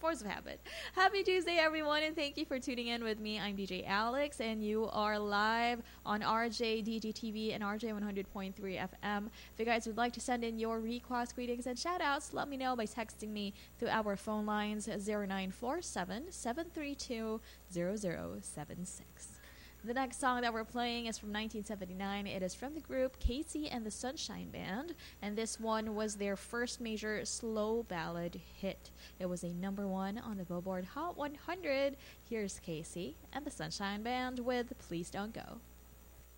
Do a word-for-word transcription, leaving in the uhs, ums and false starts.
Force of Habit. Happy Tuesday, everyone, and thank you for tuning in with me. I'm D J Alex, and you are live on R J D G T V and R J one hundred point three F M. If you guys would like to send in your requests, greetings, and shout outs, let me know by texting me through our phone lines zero nine four seven, seven three two, zero zero seven six. The next song that we're playing is from nineteen seventy-nine. It is from the group Casey and the Sunshine Band, and this one was their first major slow ballad hit. It was a number one on the Billboard Hot one hundred. Here's Casey and the Sunshine Band with Please Don't Go.